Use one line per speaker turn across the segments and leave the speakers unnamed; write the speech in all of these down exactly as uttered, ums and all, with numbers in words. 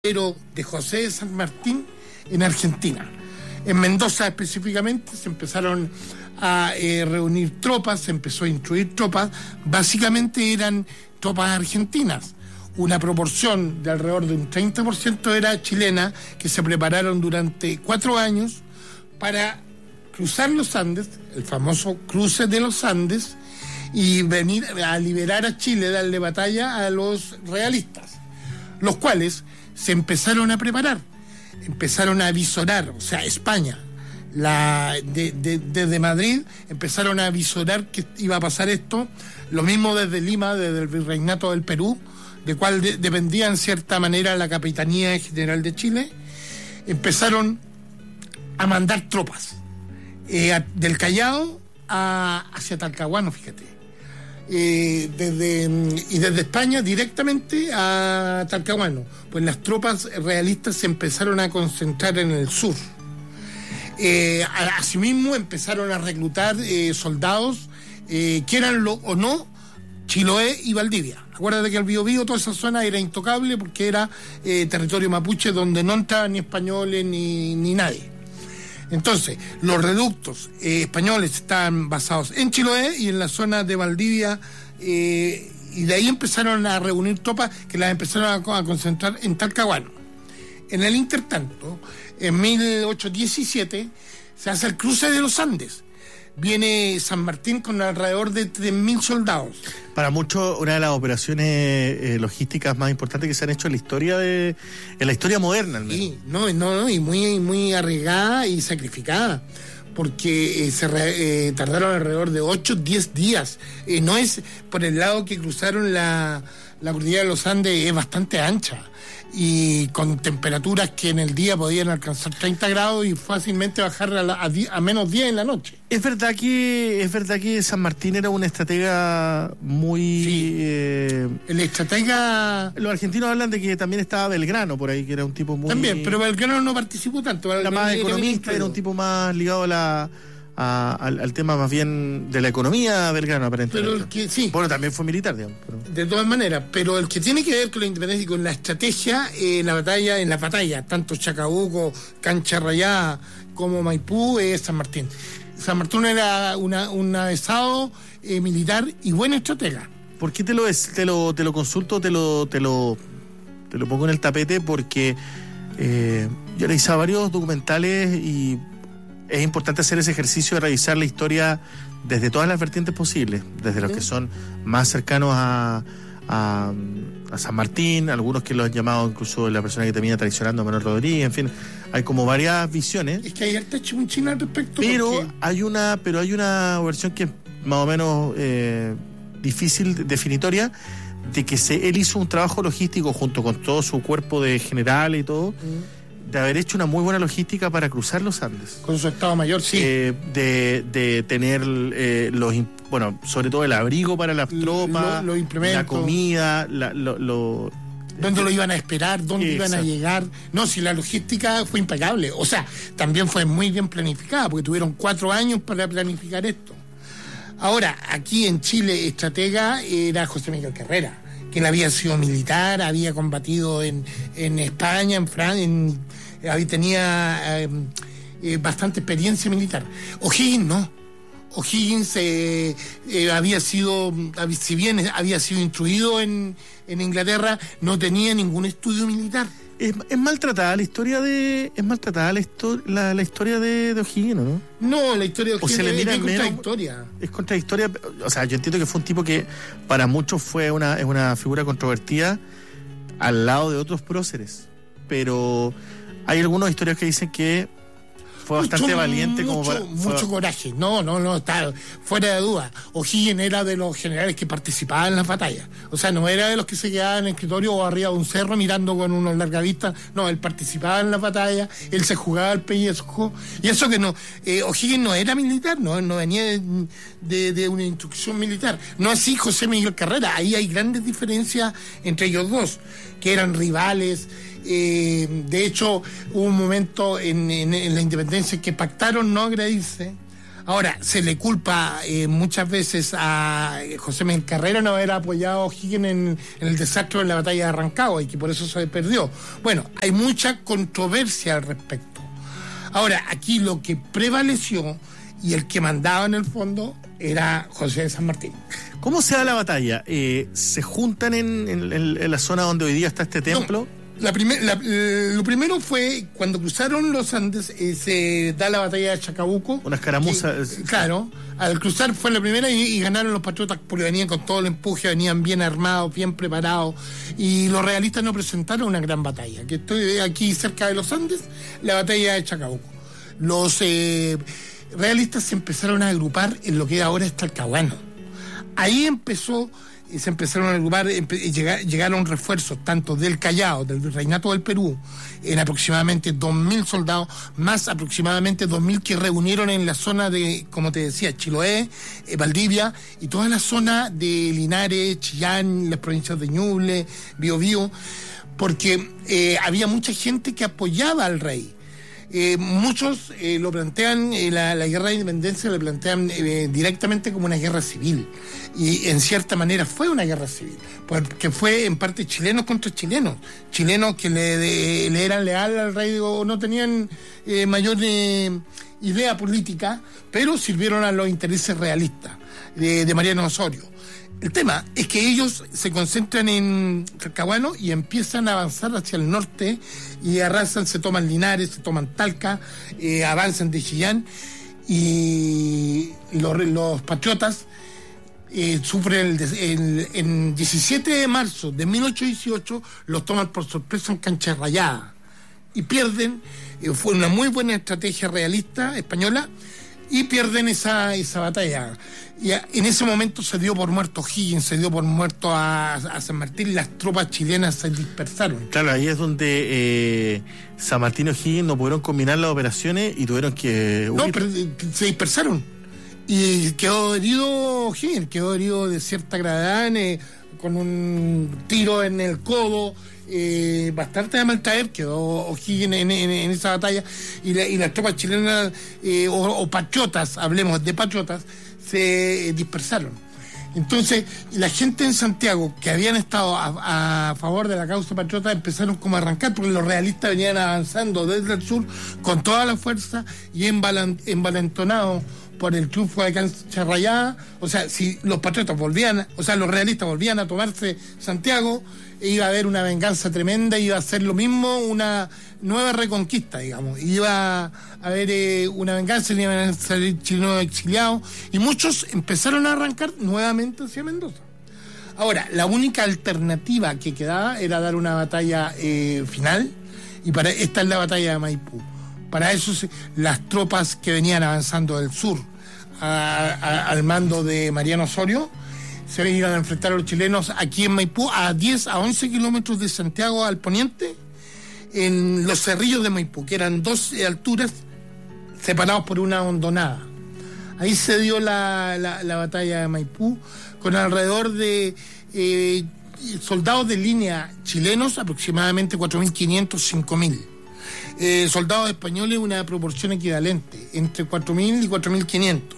Pero de José de San Martín en Argentina. En Mendoza específicamente se empezaron a eh, reunir tropas, se empezó a instruir tropas, básicamente eran tropas argentinas. Una proporción de alrededor de un treinta por ciento era chilena, que se prepararon durante cuatro años para cruzar los Andes, el famoso cruce de los Andes, y venir a liberar a Chile, darle batalla a los realistas, los cuales se empezaron a preparar, empezaron a avisorar, o sea, España, la, de, de, desde Madrid, empezaron a avisorar que iba a pasar esto, lo mismo desde Lima, desde el Virreinato del Perú, de cual de, dependía en cierta manera la Capitanía General de Chile, empezaron a mandar tropas, eh, a, del Callao a, hacia Talcahuano, fíjate. Eh, desde, y desde España directamente a Talcahuano, pues las tropas realistas se empezaron a concentrar en el sur. Eh, asimismo empezaron a reclutar eh, soldados, eh, quieran lo o no, Chiloé y Valdivia. Acuérdate que el Biobío, toda esa zona era intocable porque era eh, territorio mapuche donde no entraban ni españoles ni, ni nadie. Entonces, los reductos eh, españoles estaban basados en Chiloé y en la zona de Valdivia, eh, y de ahí empezaron a reunir tropas que las empezaron a, a concentrar en Talcahuano. En el intertanto, en mil ochocientos diecisiete, se hace el cruce de los Andes. Viene San Martín con alrededor de tres mil soldados.
Para muchos, una de las operaciones eh, logísticas más importantes que se han hecho en la historia de, en la historia moderna, al menos.
Sí, no, no, no, y muy, muy arriesgada y sacrificada, porque eh, se re, eh, tardaron alrededor de ocho, diez días. Eh, no es por el lado que cruzaron la, la cordillera de los Andes, es bastante ancha, y con temperaturas que en el día podían alcanzar treinta grados y fácilmente bajar a, la, a, die, a menos diez en la noche.
Es verdad que es verdad que San Martín era un estratega muy...
Sí.
Eh,
el estratega...
Los argentinos hablan de que también estaba Belgrano por ahí, que era un tipo muy...
También, pero Belgrano no participó tanto.
Era más economista, era un tipo más ligado a la... A, al, al tema más bien de la economía Belgrano, aparentemente.
Pero el que, sí.
Bueno, también fue militar, digamos. Pero...
De todas maneras, pero el que tiene que ver con la independencia y con la estrategia, eh, en la batalla, en la batalla, tanto Chacabuco, Cancha Rayada, como Maipú, es eh, San Martín. San Martín era una, un avesado eh, militar y buen estratega.
¿Por qué te lo es, te lo, te lo consulto, te lo, te lo, te lo pongo en el tapete? Porque eh, yo le hice varios documentales y es importante hacer ese ejercicio de revisar la historia desde todas las vertientes posibles, desde los que son más cercanos a, a, a San Martín, algunos que lo han llamado incluso la persona que termina traicionando a Manuel Rodríguez, en fin, hay como varias visiones.
Es que hay harta chunchina al respecto.
Pero
porque...
hay una, pero hay una versión que es más o menos eh, difícil, definitoria, de que se, él hizo un trabajo logístico junto con todo su cuerpo de general y todo. Mm. De haber hecho una muy buena logística para cruzar los Andes.
Con su Estado Mayor, sí.
Eh, de, de tener eh, los, bueno, sobre todo el abrigo para las tropas,
lo, lo
la comida, la, lo, lo,
dónde lo iban a esperar, dónde Exacto. iban a llegar. No, si la logística fue impecable. O sea, también fue muy bien planificada, porque tuvieron cuatro años para planificar esto. Ahora, aquí en Chile, estratega era José Miguel Carrera, quien había sido militar, había combatido en, en España, en Francia, en, eh, tenía eh, eh, bastante experiencia militar. O'Higgins no. O'Higgins eh, eh, había sido, si bien había sido instruido en, en Inglaterra, no tenía ningún estudio militar.
Es, es maltratada la historia de es maltratada la, histo- la, la historia de, de O'Higgins, ¿no?
No, la historia de O'Higgins
es,
es contradictoria.
Es contradictoria, o sea, yo entiendo que fue un tipo que para muchos fue una es una figura controvertida al lado de otros próceres, pero hay algunos historiadores que dicen que fue bastante mucho, valiente como
mucho,
para,
mucho
fue...
coraje. No, no, no, está fuera de duda. O'Higgins era de los generales que participaban en las batallas. O sea, no era de los que se quedaban en el escritorio o arriba de un cerro mirando con unos largavistas. No, él participaba en las batallas, él se jugaba el pellejo. Y eso que no, eh, O'Higgins no era militar, no, no venía de, de, de una instrucción militar. No así José Miguel Carrera. Ahí hay grandes diferencias entre ellos dos, que eran rivales. Eh, de hecho, hubo un momento en, en, en la independencia que pactaron no agredirse Ahora, se le culpa eh, muchas veces a José Miguel Carrera no haber apoyado a O'Higgins en, en el desastre de la batalla de Rancagua y que por eso se perdió. Bueno, hay mucha controversia al respecto. Ahora, aquí lo que prevaleció y el que mandaba en el fondo era José de San Martín.
¿Cómo se da la batalla? Eh, ¿Se juntan en, en, en la zona donde hoy día está este templo?
No. La primer, la, lo primero fue cuando cruzaron los Andes, eh, se da la batalla de Chacabuco.
Una escaramuza.
Que, claro, al cruzar fue la primera y, y ganaron los patriotas porque venían con todo el empuje, venían bien armados, bien preparados. Y los realistas no presentaron una gran batalla. Que estoy aquí cerca de los Andes, la batalla de Chacabuco. Los eh, realistas se empezaron a agrupar en lo que ahora es Talcahuano. Ahí empezó... y se empezaron a agrupar, llegaron refuerzos tanto del Callao, del Virreinato del Perú, en aproximadamente dos mil soldados, más aproximadamente dos mil que reunieron en la zona de, como te decía, Chiloé, eh, Valdivia, y toda la zona de Linares, Chillán, las provincias de Ñuble, Biobío, porque eh, había mucha gente que apoyaba al rey. Eh, muchos eh, lo plantean, eh, la, la guerra de independencia la plantean eh, directamente como una guerra civil, y en cierta manera fue una guerra civil, porque fue en parte chilenos contra chilenos, chilenos que le, de, le eran leales al rey o no tenían eh, mayor eh, idea política, pero sirvieron a los intereses realistas de, de Mariano Osorio. El tema es que ellos se concentran en Talcahuano y empiezan a avanzar hacia el norte y arrasan, se toman Linares, se toman Talca, eh, avanzan de Chillán y los, los patriotas eh, sufren el, el, el diecisiete de marzo de mil ochocientos dieciocho, los toman por sorpresa en Cancha Rayada y pierden. Eh, fue una muy buena estrategia realista española y pierden esa, esa batalla. Y a, en ese momento se dio por muerto O'Higgins, se dio por muerto a, a San Martín, las tropas chilenas se dispersaron.
Claro, ahí es donde eh, San Martín y O'Higgins no pudieron combinar las operaciones y tuvieron que huir.
No, pero se dispersaron. Y quedó herido O'Higgins, quedó herido de cierta gravedad, eh, con un tiro en el codo. Eh, bastante de mal traer, quedó O'Higgins en, en, en esa batalla, y, la, y las tropas chilenas eh, o, o patriotas, hablemos de patriotas, se eh, dispersaron. Entonces, la gente en Santiago que habían estado a, a favor de la causa patriota empezaron como a arrancar, porque los realistas venían avanzando desde el sur con toda la fuerza y envalentonados por el triunfo de Cancha Rayada. O sea, si los patriotas volvían, o sea, los realistas volvían a tomarse Santiago, iba a haber una venganza tremenda, iba a ser lo mismo, una nueva reconquista, digamos. Iba a haber eh, una venganza, iban a salir chilenos exiliados, y muchos empezaron a arrancar nuevamente hacia Mendoza. Ahora, la única alternativa que quedaba era dar una batalla eh, final, y para esta es la batalla de Maipú. Para eso se, las tropas que venían avanzando del sur a, a, al mando de Mariano Osorio se iban a enfrentar a los chilenos aquí en Maipú, a diez a once kilómetros de Santiago al poniente, en los cerrillos de Maipú, que eran dos alturas separados por una hondonada. Ahí se dio la, la, la batalla de Maipú, con alrededor de eh, soldados de línea chilenos, aproximadamente cuatro mil quinientos, cinco mil. Eh, soldados españoles, una proporción equivalente, entre cuatro mil y cuatro mil quinientos.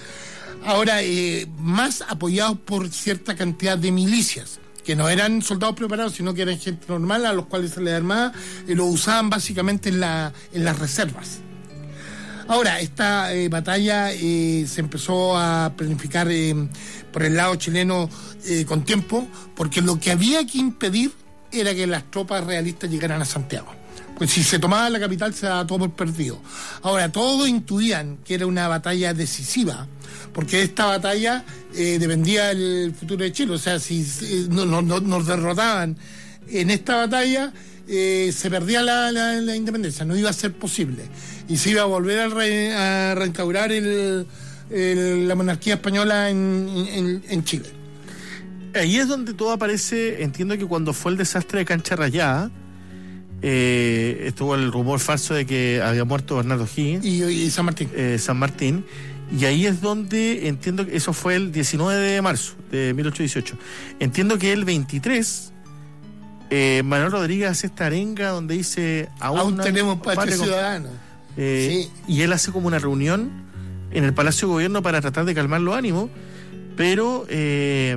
Ahora, eh, más apoyados por cierta cantidad de milicias, que no eran soldados preparados, sino que eran gente normal a los cuales se les armaba, y lo usaban básicamente en, la, en las reservas. Ahora, esta eh, batalla eh, se empezó a planificar eh, por el lado chileno eh, con tiempo, porque lo que había que impedir era que las tropas realistas llegaran a Santiago. Pues si se tomaba la capital se daba todo por perdido. Ahora, todos intuían que era una batalla decisiva, porque de esta batalla eh, dependía el futuro de Chile. O sea, si eh, no, no, no, nos derrotaban en esta batalla, eh, se perdía la, la, la independencia, no iba a ser posible. Y se iba a volver a, re, a reinstaurar el, el, la monarquía española en, en, en Chile.
Ahí es donde todo aparece. Entiendo que cuando fue el desastre de Cancha Rayada, Eh, estuvo el rumor falso de que había muerto Bernardo O'Higgins
y, y San Martín
eh, San Martín y ahí es donde entiendo que eso fue el diecinueve de marzo de mil ochocientos dieciocho. Entiendo que el veintitrés eh, Manuel Rodríguez hace esta arenga donde dice
aún, aún tenemos patria ciudadana,
eh, sí. Y él hace como una reunión en el Palacio de Gobierno para tratar de calmar los ánimos, pero eh,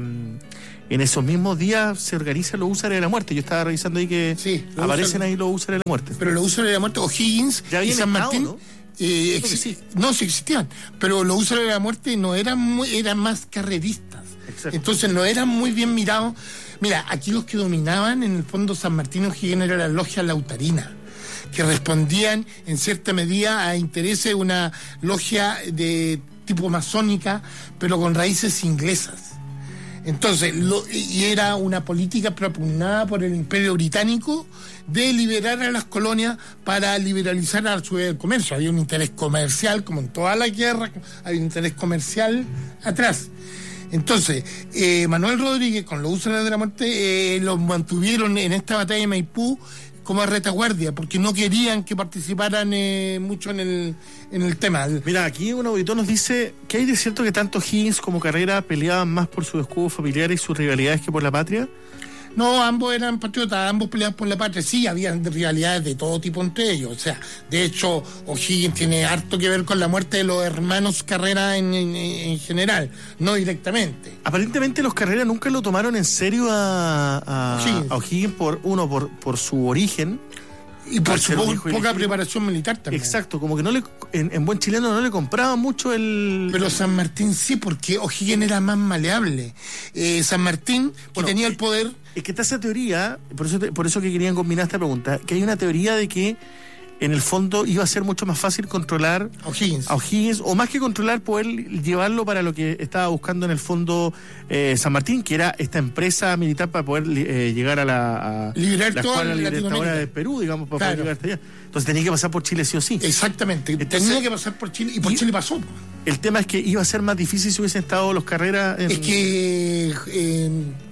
en esos mismos días se organizan los húsares de la muerte. Yo estaba revisando ahí que
sí,
aparecen ahí los húsares de la muerte.
Pero los húsares de la muerte, O'Higgins y San Martín, ¿no? Eh, ex- sí. no, sí existían, pero los húsares de la muerte no eran muy, eran más carreristas. Exacto. Entonces no eran muy bien mirados. Mira, aquí los que dominaban en el fondo San Martín y O'Higgins era la logia lautarina, que respondían en cierta medida a intereses de una logia de tipo masónica, pero con raíces inglesas. Entonces, lo, y era una política propugnada por el Imperio Británico de liberar a las colonias para liberalizar a su vez el comercio. Había un interés comercial, como en todas las guerras, había un interés comercial atrás. Entonces, eh, Manuel Rodríguez, con los húsares de la muerte, eh, los mantuvieron en esta batalla de Maipú como a retaguardia, porque no querían que participaran eh, mucho en el, en el tema.
Mira, aquí un auditor nos dice que hay de cierto que tanto Higgins como Carrera peleaban más por sus escudos familiares y sus rivalidades que por la patria.
No, ambos eran patriotas, ambos peleaban por la patria. Sí, había rivalidades de todo tipo entre ellos. O sea, de hecho, O'Higgins tiene harto que ver con la muerte de los hermanos Carrera en, en, en general, no directamente.
Aparentemente los Carrera nunca lo tomaron en serio a, a, O'Higgins. a O'Higgins, por uno, por, por su origen.
Y por su po- poca preparación militar también.
Exacto, como que no le en, en buen chileno no le compraba mucho el...
Pero San Martín sí, porque O'Higgins era más maleable. Eh, San Martín, que bueno, tenía el poder...
Es que está esa teoría, por eso, te, por eso que querían combinar esta pregunta, que hay una teoría de que en el fondo iba a ser mucho más fácil controlar
a O'Higgins,
a O'Higgins o más que controlar, poder llevarlo para lo que estaba buscando en el fondo eh, San Martín, que era esta empresa militar para poder eh, llegar a la, a,
liberar
la
escuadra
libertadora de Perú, digamos, para claro. poder llegar hasta allá. Entonces tenía que pasar por Chile sí o sí.
Exactamente, Entonces, tenía que pasar por Chile y por y Chile pasó.
El tema es que iba a ser más difícil si hubiesen estado los Carreras en...
Es que eh,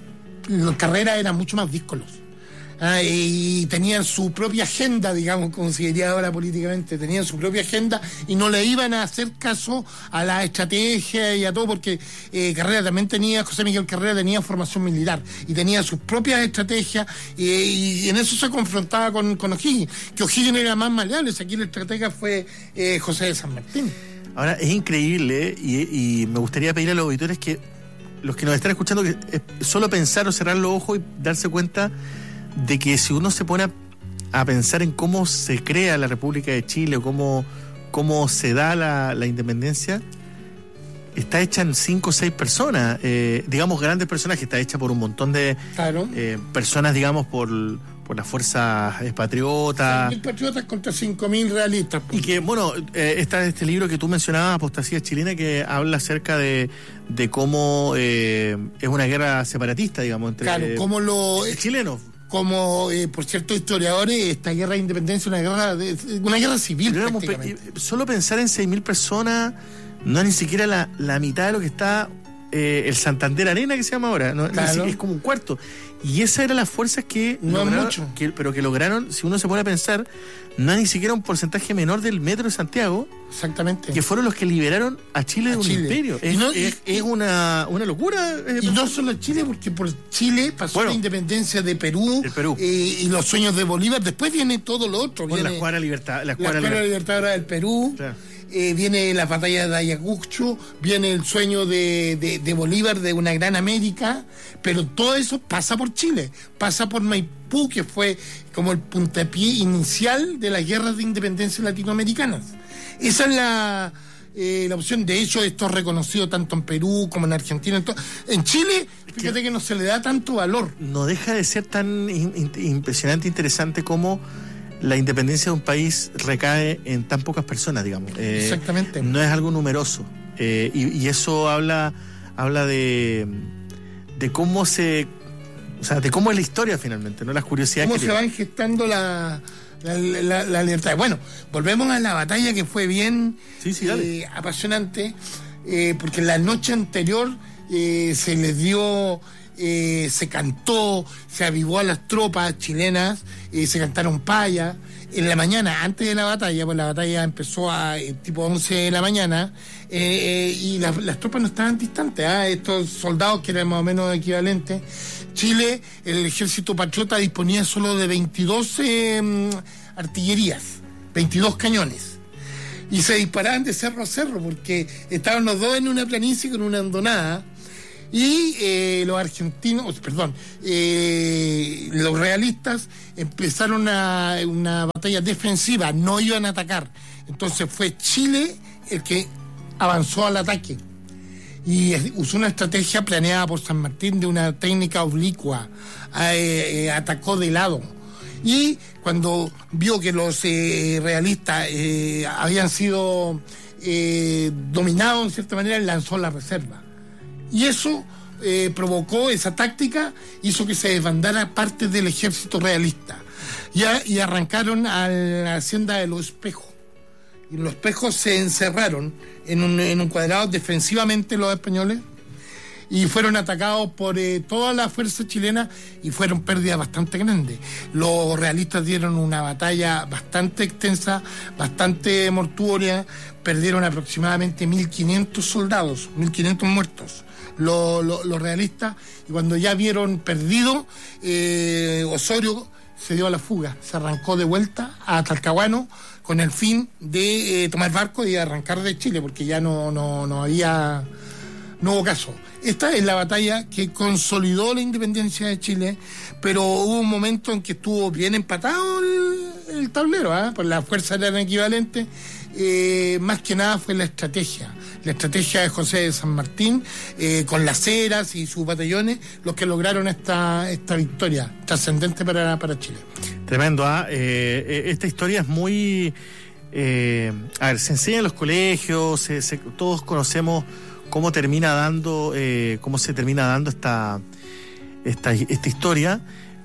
los Carreras eran mucho más díscolos. Ah, y tenían su propia agenda, digamos, como se diría ahora políticamente, tenían su propia agenda y no le iban a hacer caso a la estrategia y a todo, porque eh, Carrera también tenía, José Miguel Carrera tenía formación militar y tenía sus propias estrategias y, y en eso se confrontaba con, con O'Higgins, que O'Higgins era más maleable, aquí el estratega fue eh, José de San Martín.
Ahora, es increíble y, y me gustaría pedir a los auditores que, los que nos están escuchando, que eh, solo pensar o cerrar los ojos y darse cuenta de que si uno se pone a, a pensar en cómo se crea la República de Chile o cómo, cómo se da la, la independencia, está hecha en cinco o seis personas, eh, digamos grandes personajes, está hecha por un montón de
claro.
eh, personas, digamos, por, por las fuerzas patriotas.
seis mil patriotas contra cinco mil realistas.
Y que, bueno, eh, está este libro que tú mencionabas, Apostasía Chilena, que habla acerca de, de cómo eh, es una guerra separatista, digamos, entre
claro,
eh,
cómo lo,
chilenos.
Como, eh, por ciertos historiadores, esta guerra de independencia es una guerra, de, una guerra civil.
Pe- solo pensar en seis mil personas no es ni siquiera la, la mitad de lo que está eh, el Santander Arena, que se llama ahora. No,
claro.
Es como un cuarto. Y esas eran las fuerzas que
no
lograron,
es mucho.
Que, pero que lograron, si uno se pone a pensar, no es ni siquiera un porcentaje menor del metro de Santiago.
Exactamente.
Que fueron los que liberaron a Chile
a
de un
Chile.
imperio.
Y
es,
no,
es,
y,
es una, una locura.
Eh, y no solo Chile, porque por Chile pasó bueno, la independencia de Perú,
Perú.
Eh, y los sueños de Bolívar. Después viene todo lo otro.
Bueno,
viene
la escuadra libertad, la
escuadra liber... libertadora del Perú. Claro. Eh, viene la batalla de Ayacucho, viene el sueño de, de, de Bolívar de una gran América, pero todo eso pasa por Chile, pasa por Maipú, que fue como el puntapié inicial de las guerras de independencia latinoamericanas. Esa es la, eh, la opción. De hecho, esto es reconocido tanto en Perú como en Argentina. En, to- en Chile, fíjate que, que no se le da tanto valor.
No deja de ser tan in, in, impresionante, interesante como la independencia de un país recae en tan pocas personas, digamos.
Eh, Exactamente.
No es algo numeroso. Eh, y, y eso habla habla de, de cómo se... O sea, de cómo es la historia finalmente, ¿no? Las curiosidades.
Cómo
que
se van gestando la, la, la, la libertad. Bueno, volvemos a la batalla, que fue bien
sí, sí,
eh, apasionante, eh, porque la noche anterior eh, se les dio... Eh, se cantó, se avivó a las tropas chilenas, eh, se cantaron payas. En la mañana, antes de la batalla, pues la batalla empezó a eh, tipo once de la mañana, eh, eh, y la, las tropas no estaban distantes, ¿eh? Estos soldados que eran más o menos equivalentes. Chile, el ejército patriota disponía solo de veintidós eh, artillerías, veintidós cañones. y se disparaban de cerro a cerro, porque estaban los dos en una planicie con una hondonada, y eh, los argentinos, perdón, eh, los realistas empezaron una, una batalla defensiva, no iban a atacar. Entonces fue Chile el que avanzó al ataque y usó una estrategia planeada por San Martín de una técnica oblicua, eh, eh, atacó de lado. Y cuando vio que los eh, realistas eh, habían sido eh, dominados en cierta manera, lanzó la reserva. Y eso eh, provocó, esa táctica hizo que se desbandara parte del ejército realista. Y, a, y arrancaron a la hacienda de Los Espejos. Y los Espejos se encerraron en un, en un cuadrado defensivamente los españoles, y fueron atacados por eh, toda la fuerza chilena, y fueron pérdidas bastante grandes. Los realistas dieron una batalla bastante extensa, bastante mortuoria, perdieron aproximadamente mil quinientos soldados, mil quinientos muertos. Los, los, los realistas, y cuando ya vieron perdido, eh, Osorio se dio a la fuga, se arrancó de vuelta a Talcahuano con el fin de eh, tomar barco y arrancar de Chile, porque ya no, no, no había, no hubo caso. Esta es la batalla que consolidó la independencia de Chile, pero hubo un momento en que estuvo bien empatado el, el tablero, ¿eh? Pues las fuerzas eran equivalentes. Eh, más que nada fue la estrategia, la estrategia de José de San Martín, eh, con las Heras y sus batallones, los que lograron esta, esta victoria trascendente para, para Chile.
Tremendo, ¿ah? ¿eh? Esta historia es muy... Eh, a ver, se enseña en los colegios, se, se, todos conocemos cómo termina dando, eh, cómo se termina dando esta, esta, esta historia,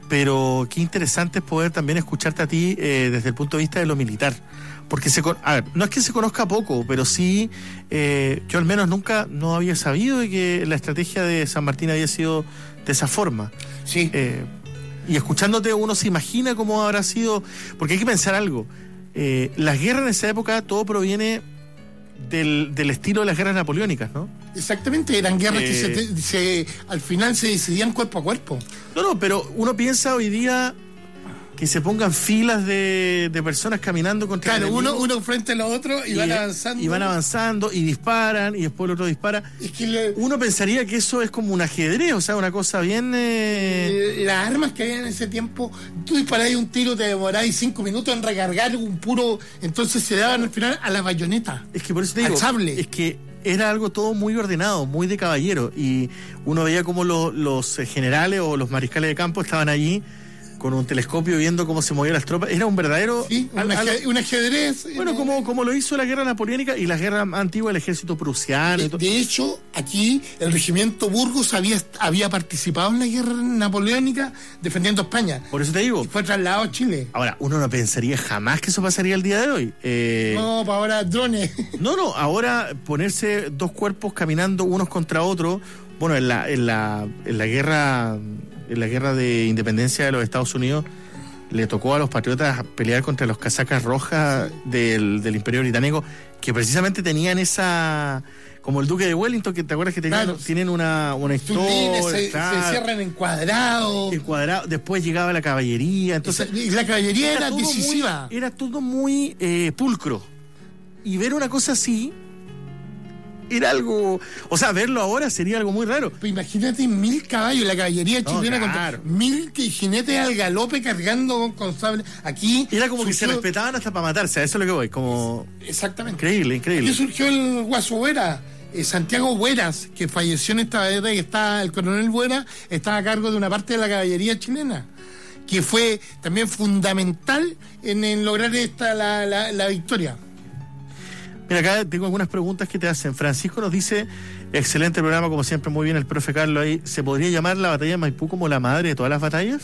pero qué interesante es poder también escucharte a ti eh, desde el punto de vista de lo militar. Porque se, a ver, no es que se conozca poco, pero sí, eh, yo al menos nunca no había sabido de que la estrategia de San Martín había sido de esa forma.
Sí.
Eh, y escuchándote uno se imagina cómo habrá sido, porque hay que pensar algo. Eh, las guerras en esa época, todo proviene del, del estilo de las guerras napoleónicas, ¿no?
Exactamente, eran guerras
eh,
que se, se, al final se decidían cuerpo a cuerpo.
No, no, pero uno piensa hoy día que se pongan filas de, de personas caminando contra
claro,
el enemigo.
uno, uno frente a los otros y, y van avanzando.
Y van avanzando y disparan y después el otro dispara.
Es que le,
uno pensaría que eso es como un ajedrez, o sea, una cosa bien... Eh...
Las armas que había en ese tiempo, tú disparabas un tiro, te demoráis cinco minutos en recargar un puro... Entonces se daban al final a la bayoneta.
Es que por eso te digo,
al sable.
Es que era algo todo muy ordenado, muy de caballero. Y uno veía como los, los generales o los mariscales de campo estaban allí con un telescopio viendo cómo se movían las tropas. Era un verdadero...
Sí, un,
al,
ajedrez, un ajedrez.
Bueno,
no,
como, como lo hizo la guerra napoleónica y la guerra antigua del ejército prusiano.
De,
y todo.
de hecho, aquí el regimiento Burgos había, había participado en la guerra napoleónica defendiendo España.
Por eso te digo.
Y fue trasladado a Chile.
Ahora, uno no pensaría jamás que eso pasaría el día de hoy. Eh,
no, para ahora drones.
No, no, ahora ponerse dos cuerpos caminando unos contra otros. Bueno, en la, en la, en la guerra... En la guerra de independencia de los Estados Unidos le tocó a los patriotas pelear contra los casacas rojas del, del Imperio Británico, que precisamente tenían esa... Como el Duque de Wellington, que te acuerdas que tenían, claro, tienen una, una historia...
Se, claro, se cierran en cuadrado.
En cuadrado. Después llegaba la caballería. Entonces,
y la caballería era,
era
decisiva.
Muy, era todo muy eh, pulcro. Y ver una cosa así... Era algo... O sea, verlo ahora sería algo muy raro.
Pues imagínate mil caballos, la caballería chilena, no, claro, con mil jinetes al galope cargando con, con sable. Aquí...
Era como
surgió...
que se respetaban hasta para matarse, a eso es lo que voy. Como...
Exactamente.
Increíble, increíble.
Aquí surgió el Guaso Buera, eh, Santiago Bueras, que falleció en esta guerra, y está el coronel Buera, estaba a cargo de una parte de la caballería chilena, que fue también fundamental en, en lograr esta la, la, la victoria.
Mira, acá tengo algunas preguntas que te hacen. Francisco nos dice, excelente programa, como siempre, muy bien el profe Carlos ahí. ¿Se podría llamar la batalla de Maipú como la madre de todas las batallas?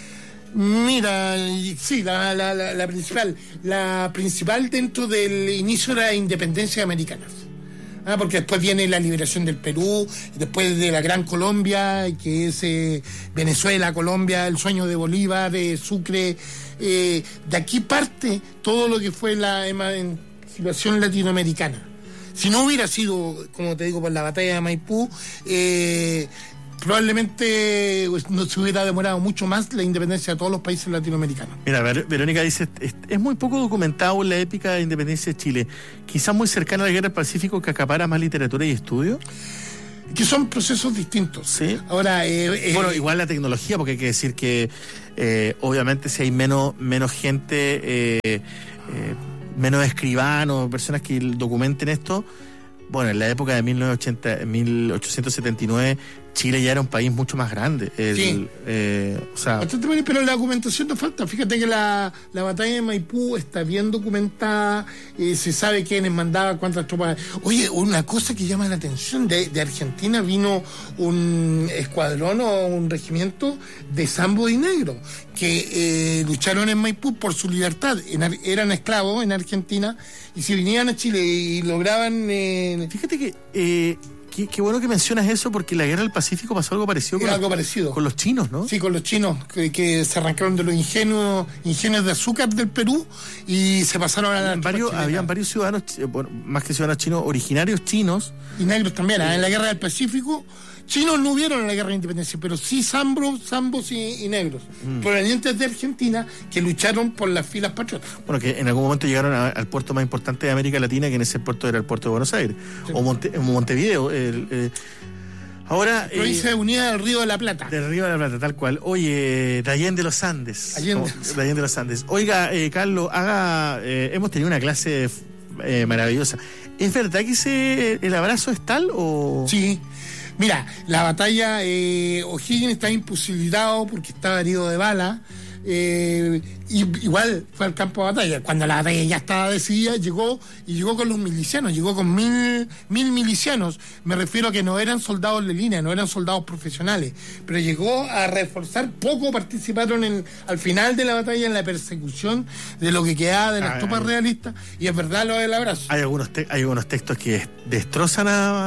Mira, sí, la, la, la, la principal. La principal dentro del inicio de la independencia americana. Ah, porque después viene la liberación del Perú, después de la Gran Colombia, que es eh, Venezuela, Colombia, el sueño de Bolívar, eh, Sucre. Eh, de aquí parte todo lo que fue la emancipación latinoamericana. Si no hubiera sido, como te digo, por la batalla de Maipú, eh, probablemente no se hubiera demorado mucho más la independencia de todos los países latinoamericanos.
Mira, Ver- Verónica dice, es, es muy poco documentado en la épica de independencia de Chile, quizás muy cercana a la Guerra del Pacífico, que acapara más literatura y estudio.
Que son procesos distintos.
Sí.
Ahora, eh, eh,
Bueno, igual la tecnología, porque hay que decir que eh, obviamente si hay menos, menos gente, eh, eh, menos escribanos, personas que documenten esto. Bueno, en la época de mil novecientos ochenta, mil ochocientos setenta y nueve, Chile ya era un país mucho más grande. El,
Sí.
eh, o sea,
bastante bueno, pero la documentación no falta. Fíjate que la, la batalla de Maipú está bien documentada, eh, se sabe quiénes mandaban, cuántas tropas. Oye, una cosa que llama la atención, de, de Argentina vino un escuadrón o un regimiento de Sambo y Negro, que eh, lucharon en Maipú por su libertad. En, eran esclavos en Argentina, y si venían a Chile y lograban... Eh,
fíjate que... Eh, Qué, qué bueno que mencionas eso, porque en la Guerra del Pacífico pasó algo parecido con,
algo
los,
parecido.
con los chinos, ¿no?
Sí, con los chinos, que, que se arrancaron de los ingenios, ingenios de azúcar del Perú y se pasaron a la...
Habían varios, habían varios ciudadanos, bueno, más que ciudadanos chinos, originarios chinos.
Y negros también, ¿eh? En la Guerra del Pacífico, chinos no hubieron en la Guerra de Independencia, pero sí zambos, zambos y, y negros, mm. provenientes de Argentina, que lucharon por las filas patriotas.
Bueno, que en algún momento llegaron a, al puerto más importante de América Latina, que en ese puerto era el puerto de Buenos Aires, sí. o Monte, Montevideo. El, el, ahora...
Provincia eh, Unida del Río de la Plata.
Del Río de la Plata, tal cual. Oye, de Allende los Andes.
Allende.
Como, de Allende los Andes. Oiga, eh, Carlos, haga... Eh, hemos tenido una clase eh, maravillosa. ¿Es verdad que ese, el abrazo es tal o...?
Sí. Mira, la batalla, eh, O'Higgins está imposibilitado porque estaba herido de bala. Eh, y, igual fue al campo de batalla. Cuando la batalla ya estaba decidida, llegó y llegó con los milicianos, llegó con mil, mil milicianos. Me refiero a que no eran soldados de línea, no eran soldados profesionales, pero llegó a reforzar. Poco participaron en, al final de la batalla en la persecución de lo que quedaba de las ah, tropas ay. realistas, y es verdad lo del abrazo.
Hay algunos, te, hay algunos textos que destrozan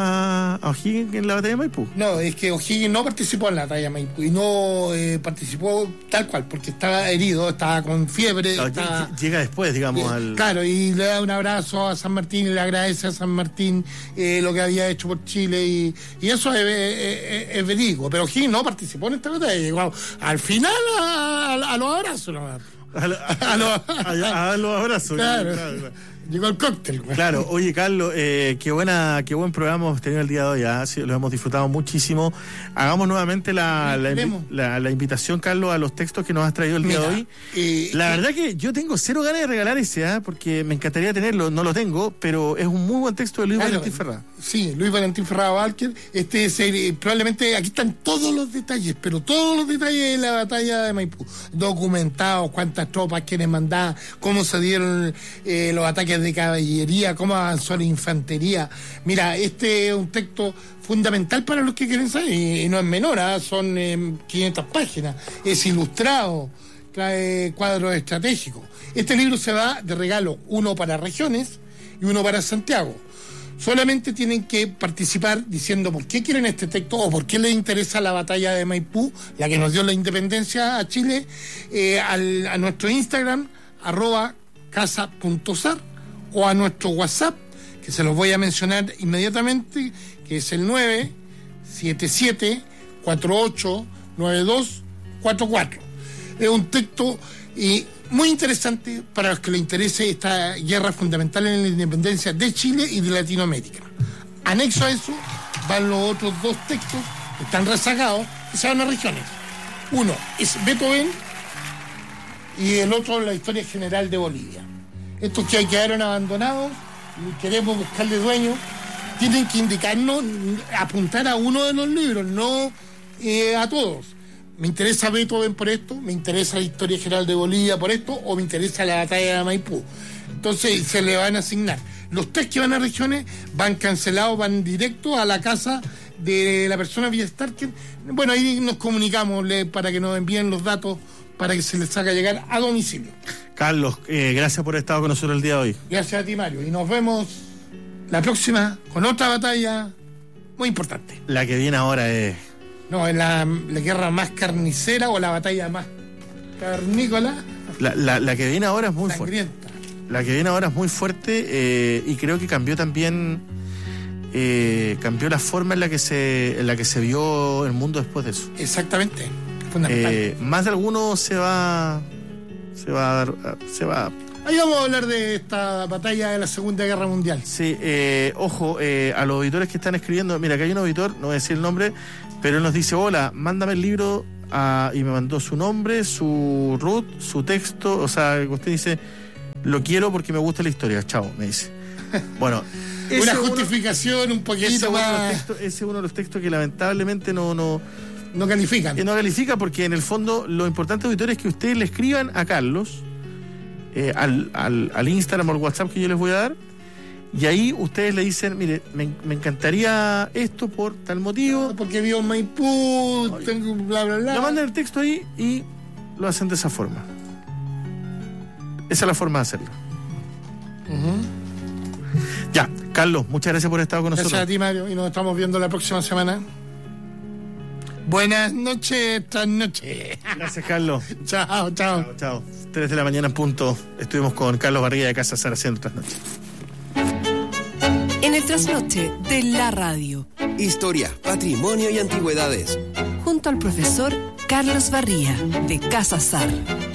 a, a O'Higgins en la batalla de Maipú.
No, es que O'Higgins no participó en la batalla de Maipú y no eh, participó tal cual, porque estaba herido, estaba con fiebre.
Claro,
estaba,
llega después, digamos.
Eh,
al...
Claro, y le da un abrazo a San Martín y le agradece a San Martín eh, lo que había hecho por Chile, y, y eso es, es, es verídico. Pero O'Higgins no participó en esta batalla, llegó al final a, a, a los abrazos. ¿no?
A, lo, a, a, los, a, a los abrazos.
Claro. Claro, claro. Llegó el cóctel. Güey.
Claro, oye Carlos, eh, qué buena, qué buen programa hemos tenido el día de hoy, ¿eh? Sí, lo hemos disfrutado muchísimo. Hagamos nuevamente la, la, la, la invitación, Carlos, a los textos que nos has traído el día Mira, de hoy. Eh, la eh, verdad que yo tengo cero ganas de regalar ese, ¿eh? Porque me encantaría tenerlo, no lo tengo, pero es un muy buen texto de Luis claro, Valentín Ferrada.
Sí, Luis Valentín Ferrada Walker. Este es eh, probablemente, aquí están todos los detalles, pero todos los detalles de la batalla de Maipú, documentados, cuántas tropas, quiénes mandaban, cómo se dieron eh, los ataques de caballería, cómo avanzó la infantería. Mira, este es un texto fundamental para los que quieren saber, y no es menor, ¿eh? Son eh, quinientas páginas, es ilustrado, trae cuadros estratégicos. Este libro se va de regalo, uno para regiones y uno para Santiago. Solamente tienen que participar diciendo por qué quieren este texto o por qué les interesa la batalla de Maipú, la que nos dio la independencia a Chile, eh, al, a nuestro Instagram, arroba casa.sar, o a nuestro WhatsApp, que se los voy a mencionar inmediatamente, que es el nueve siete siete cuatro ocho nueve dos cuatro cuatro. Es un texto y muy interesante para los que les interese esta guerra fundamental en la independencia de Chile y de Latinoamérica. Anexo a eso van los otros dos textos que están rezagados, que se van a regiones. Uno es Beethoven y el otro la historia general de Bolivia. Estos que quedaron abandonados y queremos buscarle dueño, tienen que indicarnos, apuntar a uno de los libros, no eh, a todos. Me interesa Beethoven por esto, me interesa la historia general de Bolivia por esto, o me interesa la batalla de Maipú. Entonces se le van a asignar. Los tres que van a regiones van cancelados, van directo a la casa de la persona vía Starker. Bueno, ahí nos comunicamos para que nos envíen los datos para que se les haga llegar a domicilio.
Carlos, eh, gracias por haber estado con nosotros el día de hoy.
Gracias a ti, Mario, y nos vemos la próxima con otra batalla muy importante.
La que viene ahora es...
No, es la, la guerra más carnicera o la batalla más carnícola.
La, la, la que viene ahora es muy
sangrienta.
fuerte. La que viene ahora es muy fuerte eh, y creo que cambió también eh, cambió la forma en la que se en la que se vio el mundo después de eso.
Exactamente, fundamental.
Eh, más de alguno se va se va a dar, se va
Ahí vamos a hablar de esta batalla de la Segunda Guerra Mundial.
Sí, eh, ojo, eh, a los auditores que están escribiendo, mira, que hay un auditor, no voy a decir el nombre, pero él nos dice, hola, mándame el libro, a, y me mandó su nombre, su root, su texto, o sea, usted dice, lo quiero porque me gusta la historia, chao, me dice. Bueno,
una justificación uno, un poquito
ese
más...
Textos, ese es uno de los textos que lamentablemente no... no
no califican.
Que no califica porque en el fondo lo importante, auditores, es que ustedes le escriban a Carlos, Eh, al, al, al Instagram o al WhatsApp que yo les voy a dar, y ahí ustedes le dicen, mire, me, me encantaría esto por tal motivo,
no, porque vivo en Maipú, Oye. tengo bla bla bla.
Le mandan el texto ahí y lo hacen de esa forma. Esa es la forma de hacerlo. Uh-huh. Ya, Carlos, muchas gracias por estar con
gracias
nosotros.
Gracias a ti, Mario, y nos estamos viendo la próxima semana. Buenas noches, tras noches.
Gracias, Carlos.
Chao, chao.
Chao, chao. tres de la mañana en punto. Estuvimos con Carlos Barriga de Casa Sar haciendo Trasnoche.
En el Trasnoche de la radio.
Historia, patrimonio y antigüedades.
Junto al profesor Carlos Barría de Casa Sar.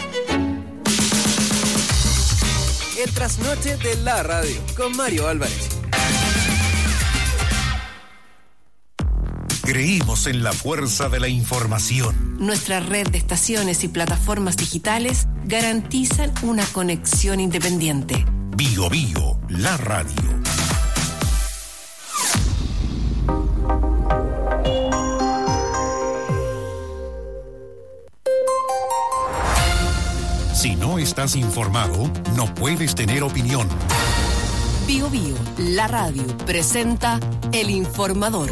El Trasnoche de la radio con Mario Álvarez.
Creímos en la fuerza de la información.
Nuestra red de estaciones y plataformas digitales garantizan una conexión independiente.
Bio Bio, la radio. Si no estás informado, no puedes tener opinión.
Bio Bio, la radio, presenta El Informador.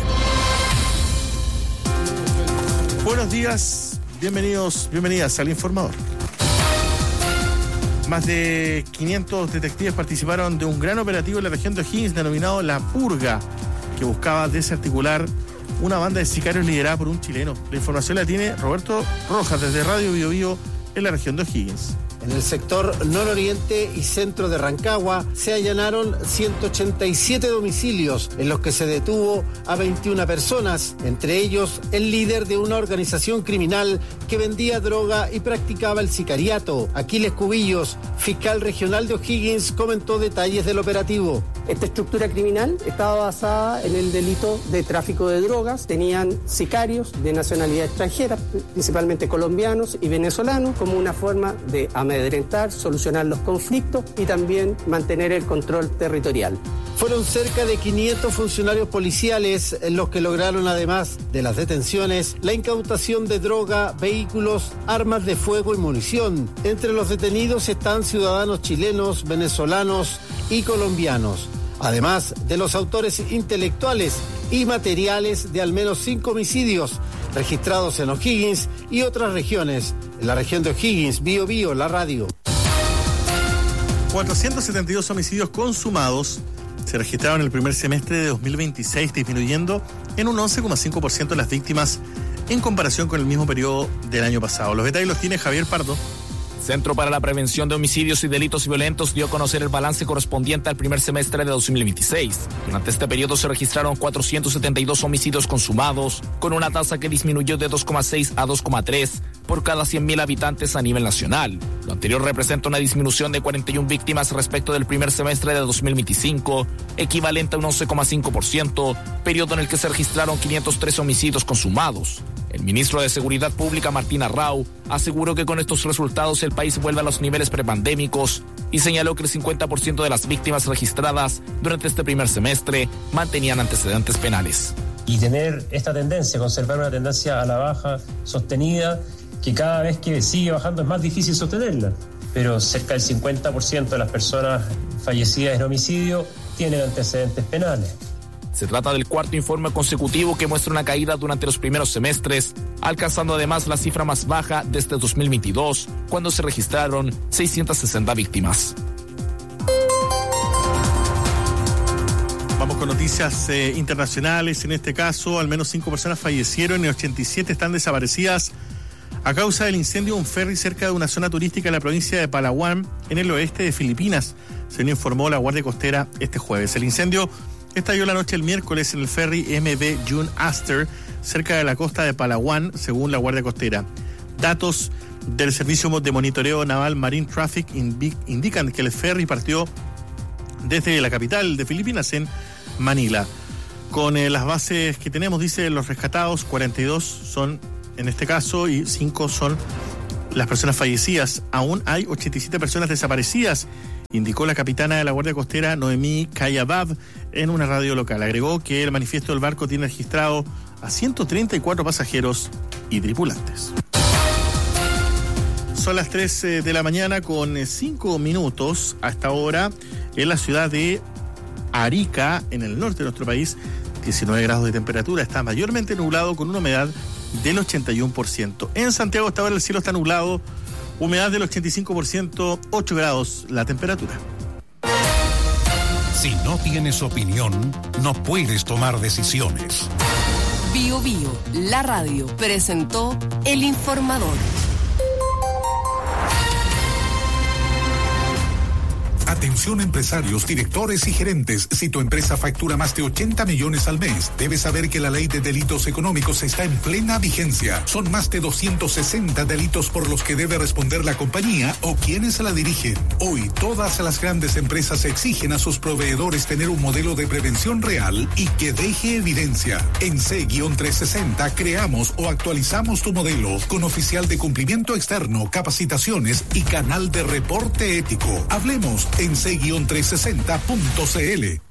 Buenos días, bienvenidos, bienvenidas al Informador. Más de quinientos detectives participaron de un gran operativo en la región de O'Higgins denominado La Purga, que buscaba desarticular una banda de sicarios liderada por un chileno. La información la tiene Roberto Rojas desde Radio Bio Bio en la región de O'Higgins.
En el sector nororiente y centro de Rancagua se allanaron ciento ochenta y siete domicilios en los que se detuvo a veintiuna personas, entre ellos el líder de una organización criminal que vendía droga y practicaba el sicariato. Aquiles Cubillos, fiscal regional de O'Higgins, comentó detalles del operativo.
Esta estructura criminal estaba basada en el delito de tráfico de drogas. Tenían sicarios de nacionalidad extranjera, principalmente colombianos y venezolanos, como una forma de amedrentar, solucionar los conflictos y también mantener el control territorial.
Fueron cerca de quinientos funcionarios policiales los que lograron, además de las detenciones, la incautación de droga, vehículos, armas de fuego y munición. Entre los detenidos están ciudadanos chilenos, venezolanos y colombianos, además de los autores intelectuales y materiales de al menos cinco homicidios registrados en O'Higgins y otras regiones. En la región de O'Higgins, Bio Bio, la radio.
cuatrocientos setenta y dos homicidios consumados se registraron en el primer semestre de dos mil veintiséis, disminuyendo en un once coma cinco por ciento las víctimas en comparación con el mismo periodo del año pasado. Los detalles los tiene Javier Pardo.
Centro para la Prevención de Homicidios y Delitos Violentos dio a conocer el balance correspondiente al primer semestre de dos mil veintiséis. Durante este periodo se registraron cuatrocientos setenta y dos homicidios consumados, con una tasa que disminuyó de dos coma seis a dos coma tres por cada cien mil habitantes a nivel nacional. Lo anterior representa una disminución de cuarenta y una víctimas respecto del primer semestre de dos mil veinticinco, equivalente a un once coma cinco por ciento, periodo en el que se registraron quinientos tres homicidios consumados. El ministro de Seguridad Pública, Martín Arrau, aseguró que con estos resultados el país vuelve a los niveles prepandémicos y señaló que el cincuenta por ciento de las víctimas registradas durante este primer semestre mantenían antecedentes penales.
Y tener esta tendencia, conservar una tendencia a la baja sostenida, que cada vez que sigue bajando es más difícil sostenerla. Pero cerca del cincuenta por ciento de las personas fallecidas en homicidio tienen antecedentes penales.
Se trata del cuarto informe consecutivo que muestra una caída durante los primeros semestres, alcanzando además la cifra más baja desde dos mil veintidós, cuando se registraron seiscientas sesenta víctimas.
Vamos con noticias eh, internacionales. En este caso, al menos cinco personas fallecieron y ochenta y siete están desaparecidas a causa del incendio de un ferry cerca de una zona turística en la provincia de Palawan, en el oeste de Filipinas, se nos informó la Guardia Costera este jueves. El incendio Estalló la noche del miércoles en el ferry M V June Astor, cerca de la costa de Palawan, según la Guardia Costera. Datos del Servicio de Monitoreo Naval Marine Traffic indican que el ferry partió desde la capital de Filipinas, en Manila. Con eh, las bases que tenemos, dice, los rescatados, cuarenta y dos son en este caso y cinco son las personas fallecidas. Aún hay ochenta y siete personas desaparecidas, indicó la capitana de la Guardia Costera, Noemí Cayabab, en una radio local. Agregó que el manifiesto del barco tiene registrado a ciento treinta y cuatro pasajeros y tripulantes. Son las tres de la mañana con cinco minutos hasta ahora en la ciudad de Arica, en el norte de nuestro país, diecinueve grados de temperatura, está mayormente nublado con una humedad del ochenta y uno por ciento. En Santiago hasta ahora el cielo está nublado, humedad del ochenta y cinco por ciento, ocho grados la temperatura.
Si no tienes opinión, no puedes tomar decisiones.
Bio Bio, la radio, presentó El Informador.
Atención empresarios, directores y gerentes. Si tu empresa factura más de ochenta millones al mes, debes saber que la ley de delitos económicos está en plena vigencia. Son más de doscientos sesenta delitos por los que debe responder la compañía o quienes la dirigen. Hoy, todas las grandes empresas exigen a sus proveedores tener un modelo de prevención real y que deje evidencia. En C trescientos sesenta creamos o actualizamos tu modelo con oficial de cumplimiento externo, capacitaciones y canal de reporte ético. Hablemos en C trescientos sesenta punto c l.